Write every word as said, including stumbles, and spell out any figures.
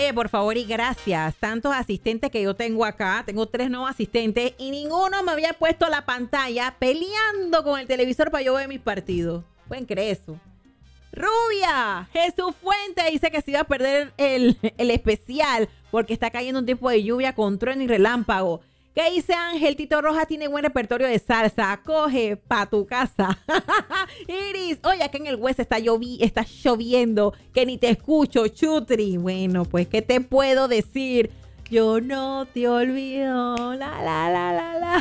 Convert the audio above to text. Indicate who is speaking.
Speaker 1: Oye, por favor y gracias. Tantos asistentes que yo tengo acá. Tengo tres nuevos asistentes y ninguno me había puesto la pantalla peleando con el televisor para yo ver mis partidos. ¿Pueden creer eso? Rubia, Jesús Fuente dice que se iba a perder el, el especial porque está cayendo un tiempo de lluvia con trueno y relámpago. ¿Qué dice Ángel? Tito Rojas tiene buen repertorio de salsa. Coge pa' tu casa. Iris, oye, acá en el West está, llovi está lloviendo, que ni te escucho, Chutri. Bueno, pues, ¿qué te puedo decir? Yo no te olvido. La, la, la, la, la.